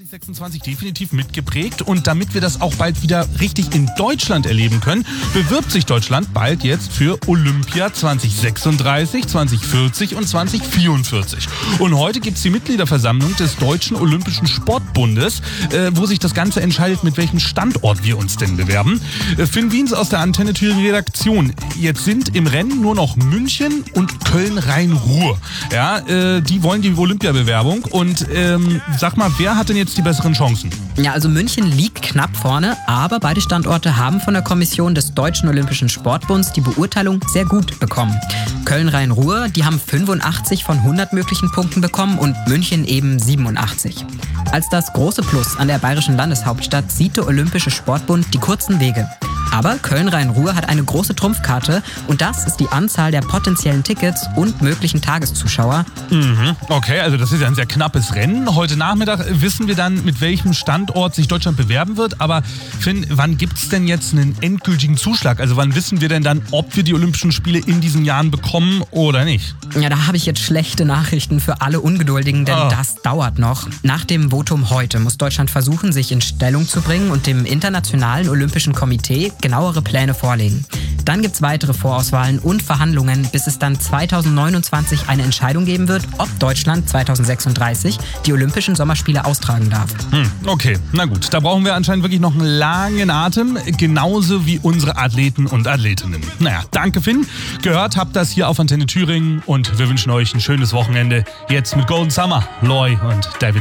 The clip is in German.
2026 definitiv mitgeprägt, und damit wir das auch bald wieder richtig in Deutschland erleben können, bewirbt sich Deutschland bald jetzt für Olympia 2036, 2040 und 2044. Und heute gibt es die Mitgliederversammlung des Deutschen Olympischen Sportbundes, wo sich das Ganze entscheidet, mit welchem Standort wir uns denn bewerben. Finn Wiens aus der Antenne Thüringen Redaktion. Jetzt sind im Rennen nur noch München und Köln-Rhein-Ruhr. Ja, die wollen die Olympiabewerbung. Und sag mal, wer hat denn jetzt die besseren Chancen? Ja, also München liegt knapp vorne, aber beide Standorte haben von der Kommission des Deutschen Olympischen Sportbunds die Beurteilung sehr gut bekommen. Köln-Rhein-Ruhr, die haben 85 von 100 möglichen Punkten bekommen und München eben 87. Als das große Plus an der bayerischen Landeshauptstadt sieht der Olympische Sportbund die kurzen Wege. Aber Köln-Rhein-Ruhr hat eine große Trumpfkarte, und das ist die Anzahl der potenziellen Tickets und möglichen Tageszuschauer. Okay, also das ist ja ein sehr knappes Rennen. Heute Nachmittag wissen wir dann, mit welchem Standort sich Deutschland bewerben wird. Aber Finn, wann gibt es denn jetzt einen endgültigen Zuschlag? Also wann wissen wir denn dann, ob wir die Olympischen Spiele in diesen Jahren bekommen oder nicht? Ja, da habe ich jetzt schlechte Nachrichten für alle Ungeduldigen, denn das dauert noch. Nach dem Votum heute muss Deutschland versuchen, sich in Stellung zu bringen und dem Internationalen Olympischen Komitee genauere Pläne vorlegen. Dann gibt es weitere Vorauswahlen und Verhandlungen, bis es dann 2029 eine Entscheidung geben wird, ob Deutschland 2036 die Olympischen Sommerspiele austragen darf. Okay, na gut. Da brauchen wir anscheinend wirklich noch einen langen Atem, genauso wie unsere Athleten und Athletinnen. Naja, danke Finn. Gehört habt das hier auf Antenne Thüringen, und wir wünschen euch ein schönes Wochenende. Jetzt mit Golden Summer, Loy und David.